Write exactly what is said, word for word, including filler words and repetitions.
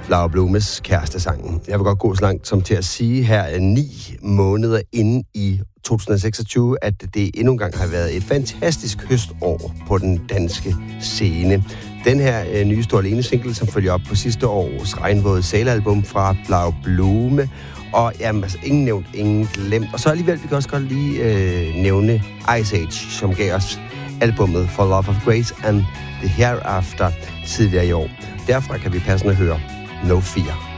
Blau Blumes kærestesangen. Jeg vil godt gå så langt som til at sige her ni måneder inde i to tusind seksogtyve, at det endnu en gang har været et fantastisk høstår på den danske scene. Den her øh, nye Stå Alene single, som følger op på sidste års Regnvåde Sæle-album fra Blau Blume. Og jamen, altså, ingen nævnt, ingen glemt. Og så alligevel, vi kan også godt lige øh, nævne Ice Age, som gav os albummet For Love of Grace and The Hereafter tidligere i år. Derfra kan vi passende høre No Fear.